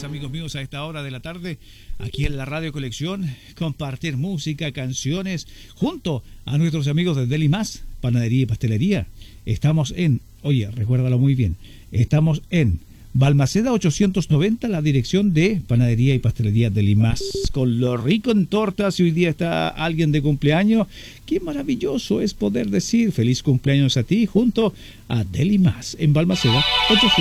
ustedes, amigos míos, a esta hora de la tarde, aquí en la Radio Colección, compartir música, canciones, junto a nuestros amigos de Deli Más, Panadería y Pastelería. Estamos en, oye, recuérdalo muy bien, estamos en Balmaceda 890, la dirección de Panadería y Pastelería Deli Más, con lo rico en tortas. Y hoy día está alguien de cumpleaños. Qué maravilloso es poder decir feliz cumpleaños a ti junto a Deli Más en Balmaceda 890.